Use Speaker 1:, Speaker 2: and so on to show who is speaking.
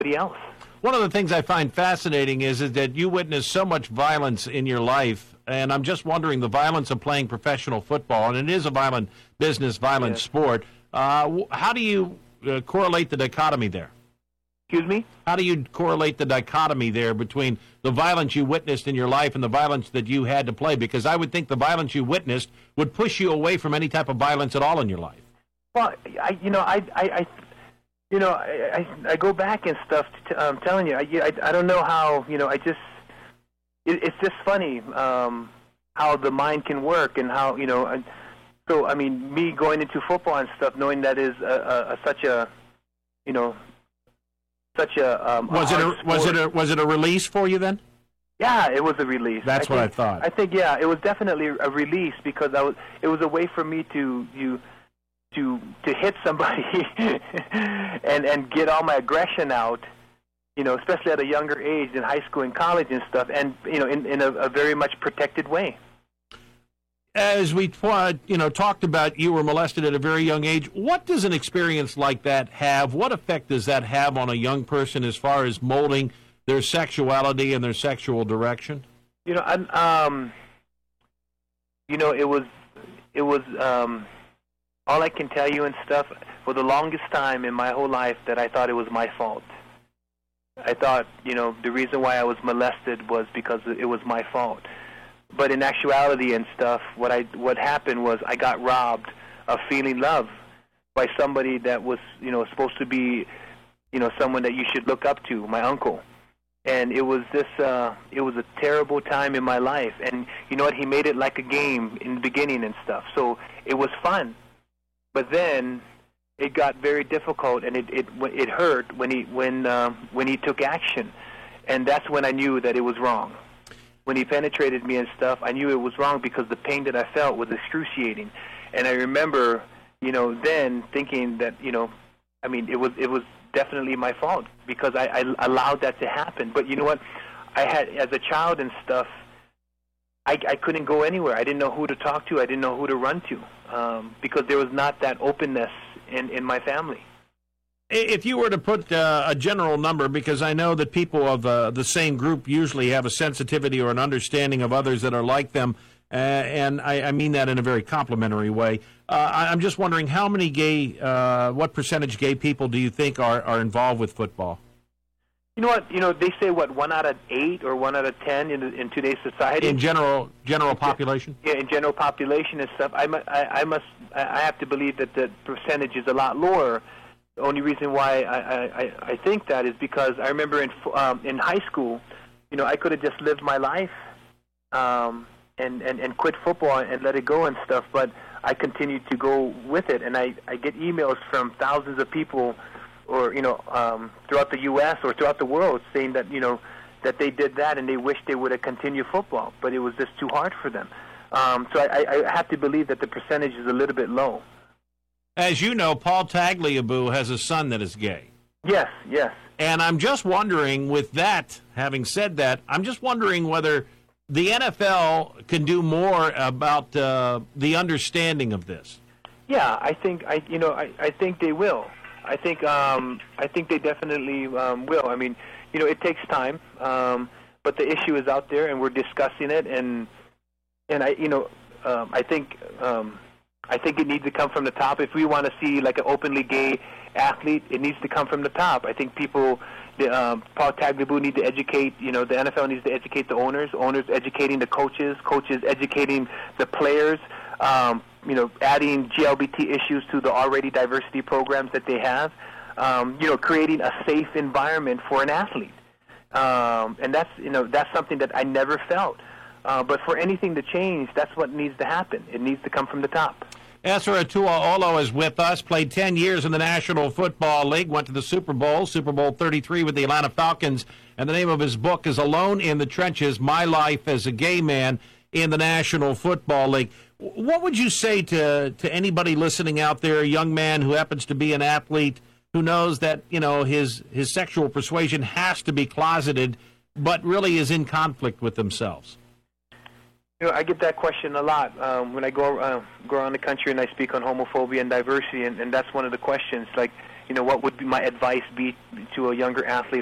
Speaker 1: anybody else.
Speaker 2: One of the things I find fascinating is that you witnessed so much violence in your life, and I'm just wondering the violence of playing professional football, and it is a violent business, violent sport. How do you correlate the dichotomy there?
Speaker 1: Excuse me?
Speaker 2: How do you correlate the dichotomy there between the violence you witnessed in your life and the violence that you had to play? Because I would think the violence you witnessed would push you away from any type of violence at all in your life.
Speaker 1: Well, I go back and stuff. I'm telling you, I don't know how. It's just funny how the mind can work and how So I mean, me going into football and stuff, knowing that is such a
Speaker 2: was it a release for you then?
Speaker 1: Yeah, it was a release.
Speaker 2: That's what I thought.
Speaker 1: I think it was definitely a release because it was a way for me to hit somebody and get all my aggression out, especially at a younger age in high school and college and stuff, and in a very much protected way.
Speaker 2: As we talked about, you were molested at a very young age. What does an experience like that have? What effect does that have on a young person as far as molding their sexuality and their sexual direction?
Speaker 1: It was all I can tell you and stuff, for the longest time in my whole life that I thought it was my fault. I thought, the reason why I was molested was because it was my fault. But in actuality and stuff, what happened was I got robbed of feeling love by somebody that was, supposed to be, someone that you should look up to, my uncle. And it was it was a terrible time in my life. And you know what? He made it like a game in the beginning and stuff. So it was fun. But then it got very difficult, and it hurt when he took action. And that's when I knew that it was wrong. When he penetrated me and stuff, I knew it was wrong because the pain that I felt was excruciating. And I remember, then thinking that, it was definitely my fault because I allowed that to happen. But you know what? I had, as a child and stuff, I couldn't go anywhere. I didn't know who to talk to. I didn't know who to run to because there was not that openness in my family.
Speaker 2: If you were to put a general number, because I know that people of the same group usually have a sensitivity or an understanding of others that are like them, and I mean that in a very complimentary way. I'm just wondering how many what percentage gay people do you think are involved with football?
Speaker 1: You know what? They say 1 out of 8 or 1 out of 10 in today's society.
Speaker 2: In general population.
Speaker 1: Yeah, in general population and stuff. I have to believe that the percentage is a lot lower. The only reason why I think that is because I remember in high school, I could have just lived my life and quit football and let it go and stuff, but I continued to go with it, and I get emails from thousands of people, or throughout the U.S. or throughout the world, saying that that they did that and they wish they would have continued football, but it was just too hard for them. So I have to believe that the percentage is a little bit low.
Speaker 2: As you know, Paul Tagliabue has a son that is gay.
Speaker 1: Yes.
Speaker 2: And I'm just wondering, with that, having said that, I'm just wondering whether the NFL can do more about the understanding of this.
Speaker 1: Yeah, I think they will. I think they definitely will. I mean, it takes time, but the issue is out there, and we're discussing it, and I think it needs to come from the top. If we want to see like an openly gay athlete, it needs to come from the top. I think Paul Tagliabue need to educate, the NFL needs to educate the owners educating the coaches educating the players, adding GLBT issues to the already diversity programs that they have, creating a safe environment for an athlete. And that's something that I never felt. But for anything to change, that's what needs to happen. It needs to come from the top.
Speaker 2: Esra Tuaolo is with us, played 10 years in the National Football League, went to the Super Bowl 33 with the Atlanta Falcons, and the name of his book is Alone in the Trenches, My Life as a Gay Man in the National Football League. What would you say to anybody listening out there, a young man who happens to be an athlete, who knows that, his sexual persuasion has to be closeted, but really is in conflict with themselves?
Speaker 1: I get that question a lot when I go around the country and I speak on homophobia and diversity, and that's one of the questions. Like, what would be my advice be to a younger athlete